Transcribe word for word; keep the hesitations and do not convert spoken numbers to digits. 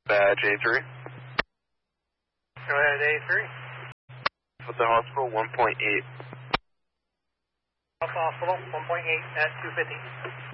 Badge A three. Go ahead, A three. With the hospital, one point eight. Hospital, one point eight at two fifty.